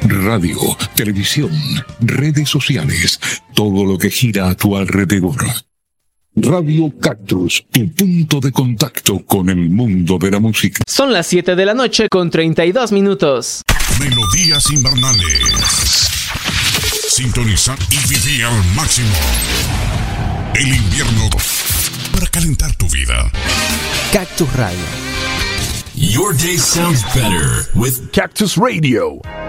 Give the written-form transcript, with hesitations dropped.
radio, televisión, redes sociales, todo lo que gira a tu alrededor. Radio Cactus, tu punto de contacto con el mundo de la música. Son las 7 de la noche con 32 minutos. Melodías invernales. Sintonizar y vivir al máximo el invierno para calentar tu vida. Cactus Radio. Your day sounds better with Cactus Radio.